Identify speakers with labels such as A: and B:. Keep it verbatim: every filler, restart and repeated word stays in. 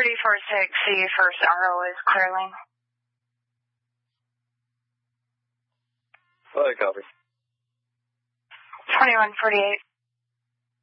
A: three four six, the first R O is clearly.
B: Flight copy.
A: twenty-one forty-eight.